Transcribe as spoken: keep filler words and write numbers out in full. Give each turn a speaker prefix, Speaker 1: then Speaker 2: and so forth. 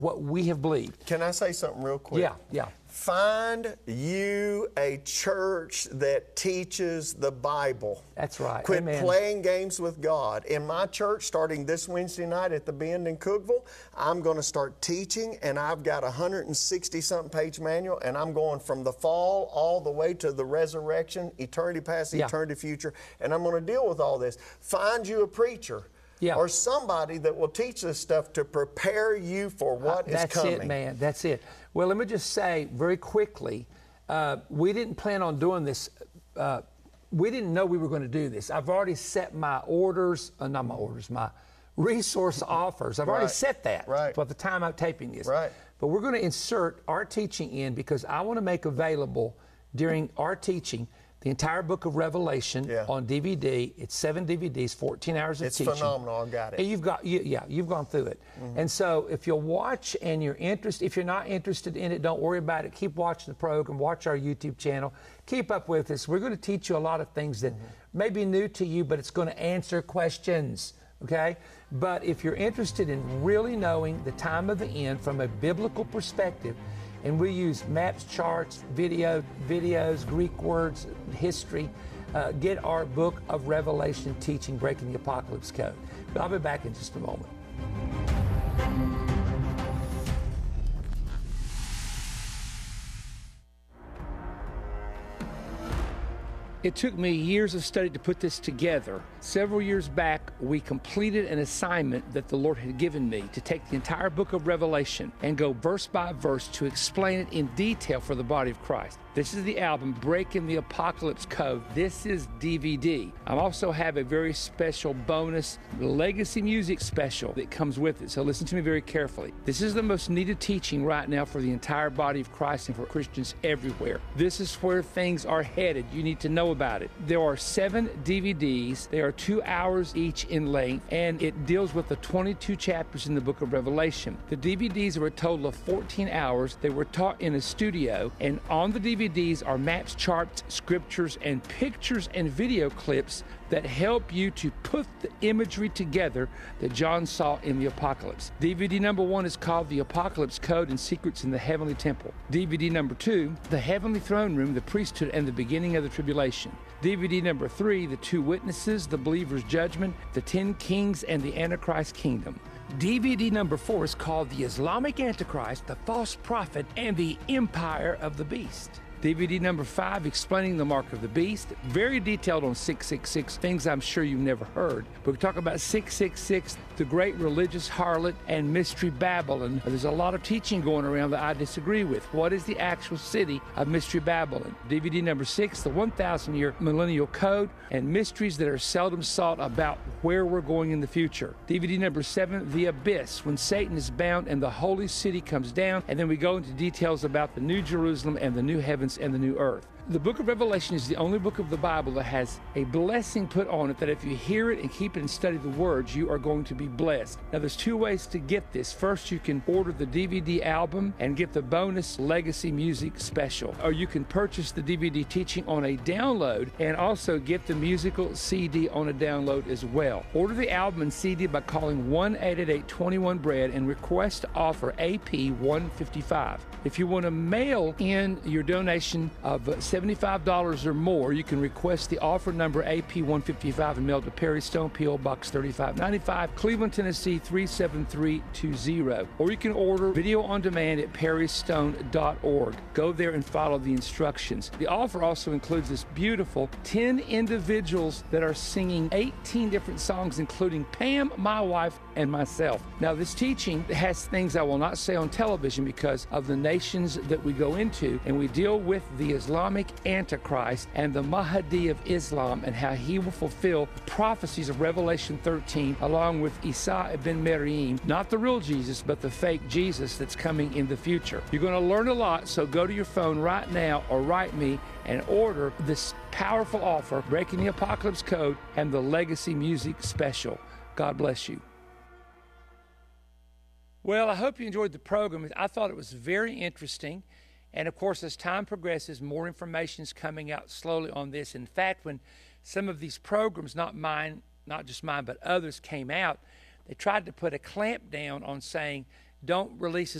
Speaker 1: what we have believed.
Speaker 2: Can I say something real quick?
Speaker 1: Yeah, yeah.
Speaker 2: Find you a church that teaches the Bible.
Speaker 1: That's right.
Speaker 2: Quit
Speaker 1: Amen.
Speaker 2: playing games with God. In my church, starting this Wednesday night at the Bend in Cookeville, I'm going to start teaching, and I've got a one hundred sixty something page manual, and I'm going from the fall all the way to the resurrection, eternity past,
Speaker 1: Yeah.
Speaker 2: eternity future, and I'm going to deal with all this. Find you a preacher.
Speaker 1: Yeah.
Speaker 2: Or somebody that will teach this stuff to prepare you for what is
Speaker 1: That's
Speaker 2: coming.
Speaker 1: That's it, man. That's it. Well, let me just say very quickly, uh, we didn't plan on doing this. Uh, we didn't know we were going to do this. I've already set my orders, uh, not my orders, my resource offers. I've already
Speaker 2: Right.
Speaker 1: set that
Speaker 2: Right.
Speaker 1: for the time I'm taping this.
Speaker 2: Right.
Speaker 1: But we're going to insert our teaching in because I want to make available during our teaching the entire book of Revelation
Speaker 2: Yeah.
Speaker 1: on D V D. It's seven D V Ds, fourteen hours of
Speaker 2: It's
Speaker 1: teaching.
Speaker 2: phenomenal. I got it.
Speaker 1: And you've got, you, yeah, you've gone through it.
Speaker 2: Mm-hmm.
Speaker 1: And so if you'll watch and you're interested, if you're not interested in it, don't worry about it. Keep watching the program, watch our YouTube channel, keep up with us. We're going to teach you a lot of things that
Speaker 2: Mm-hmm.
Speaker 1: may be new to you, but it's going to answer questions, okay? But if you're interested in really knowing the time of the end from a biblical perspective, and we use maps, charts, video, videos, Greek words, history, uh, get our book of Revelation teaching, Breaking the Apocalypse Code. But I'll be back in just a moment. It took me years of study to put this together. Several years back, we completed an assignment that the Lord had given me to take the entire book of Revelation and go verse by verse to explain it in detail for the body of Christ. This is the album, Breaking the Apocalypse Code. This is D V D. I also have a very special bonus legacy music special that comes with it, so listen to me very carefully. This is the most needed teaching right now for the entire body of Christ and for Christians everywhere. This is where things are headed. You need to know about it. There are seven D V Ds. They are two hours each in length, and it deals with the twenty-two chapters in the book of Revelation. The D V Ds are a total of fourteen hours. They were taught in a studio, and on the D V Ds are maps, charts, scriptures, and pictures and video clips that help you to put the imagery together that John saw in the Apocalypse. D V D number one is called The Apocalypse Code and Secrets in the Heavenly Temple. D V D number two, The Heavenly Throne Room, the Priesthood, and the Beginning of the Tribulation. D V D number three, The Two Witnesses, the Believer's Judgment, the Ten Kings, and the Antichrist Kingdom. D V D number four is called The Islamic Antichrist, the False Prophet, and the Empire of the Beast. D V D number five, Explaining the Mark of the Beast, very detailed on six six six, things I'm sure you've never heard. But we talk about six six six, the great religious harlot, and Mystery Babylon. There's a lot of teaching going around that I disagree with. What is the actual city of Mystery Babylon? D V D number six, the one thousand year millennial code, and mysteries that are seldom sought about where we're going in the future. D V D number seven, The Abyss, when Satan is bound and the holy city comes down, and then we go into details about the New Jerusalem and the new heavens and the new earth. The book of Revelation is the only book of the Bible that has a blessing put on it that if you hear it and keep it and study the words, you are going to be blessed. Now, there's two ways to get this. First, you can order the D V D album and get the bonus legacy music special, or you can purchase the D V D teaching on a download and also get the musical C D on a download as well. Order the album and C D by calling one eight eight eight, two one, bread and request to offer A P one fifty-five. If you want to mail in your donation of seventy-five dollars or more, you can request the offer number A P one fifty-five and mail to Perry Stone, P O Box thirty-five ninety-five, Cleveland, Tennessee three seven three two zero. Or you can order video on demand at perry stone dot org. Go there and follow the instructions. The offer also includes this beautiful ten individuals that are singing eighteen different songs, including Pam, my wife, and myself. Now, this teaching has things I will not say on television because of the nations that we go into, and we deal with the Islamic Antichrist and the Mahdi of Islam and how he will fulfill the prophecies of Revelation thirteen along with Isa ibn Maryam, not the real Jesus, but the fake Jesus that's coming in the future. You're going to learn a lot, so go to your phone right now or write me and order this powerful offer, Breaking the Apocalypse Code and the Legacy Music Special. God bless you. Well, I hope you enjoyed the program. I thought it was very interesting. And, of course, as time progresses, more information is coming out slowly on this. In fact, when some of these programs, not mine, not just mine, but others came out, they tried to put a clamp down on saying don't release